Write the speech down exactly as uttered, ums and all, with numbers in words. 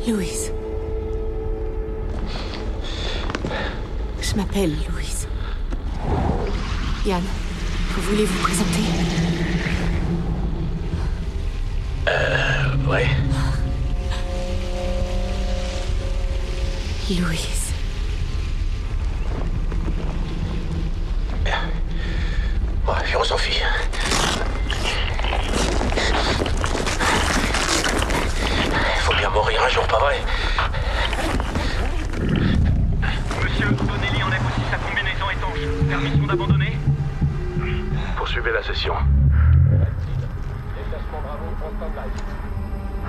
Louise. Je m'appelle Louise. Yann, vous voulez vous présenter? Euh... ouais. Louise. Ouais, on s'en fiche. Faut bien mourir un jour, pas vrai? Monsieur, Donnelly enlève aussi sa combinaison étanche. Permission d'abandonner? Poursuivez la session. Déplacement Bravo en stand-by.